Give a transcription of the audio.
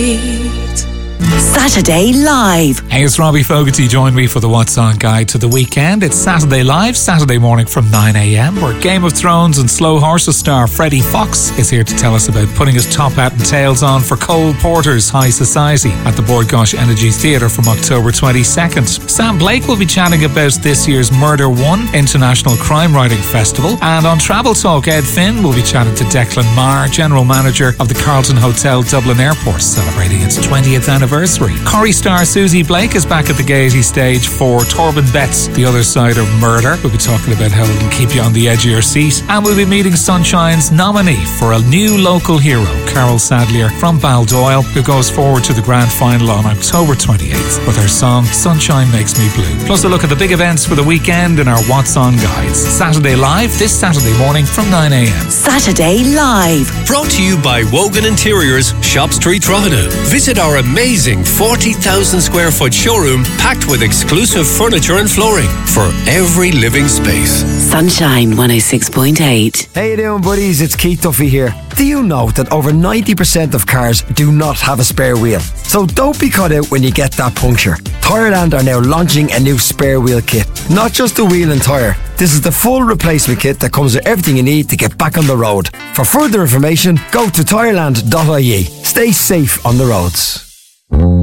Saturday Live. Hey, it's Robbie Fogarty. Join me for the What's On guide to the weekend. It's Saturday Live, Saturday morning from 9am, where Game of Thrones and Slow Horses star Freddie Fox is here to tell us about putting his top hat and tails on for Cole Porter's High Society at the Bord Gáis Energy Theatre from October 22nd. Sam Blake will be chatting about this year's Murder One International Crime Writing Festival. And on Travel Talk, Ed Finn will be chatting to Declan Marr, General Manager of the Carlton Hotel Dublin Airport, celebrating its 20th anniversary. Corrie star Susie Blake is back at the Gaiety stage for Torben Betts, The Other Side of Murder. We'll be talking about how it'll keep you on the edge of your seat. And we'll be meeting Sunshine's nominee for a new local hero, Carol Sadlier from Baldoyle, who goes forward to the grand final on October 28th with her song Sunshine Makes Me Blue. Plus a look at the big events for the weekend in our What's On guides. Saturday Live, this Saturday morning from 9am. Saturday Live. Brought to you by Wogan Interiors, Shop Street, Drogheda. Visit our amazing 40,000 square foot showroom packed with exclusive furniture and flooring for every living space. Sunshine 106.8. How you doing, buddies? It's Keith Duffy here. Do you know that over 90% of cars do not have a spare wheel? So don't be caught out when you get that puncture. Tireland are now launching a new spare wheel kit. Not just a wheel and tyre. This is the full replacement kit that comes with everything you need to get back on the road. For further information, go to tireland.ie. Stay safe on the roads.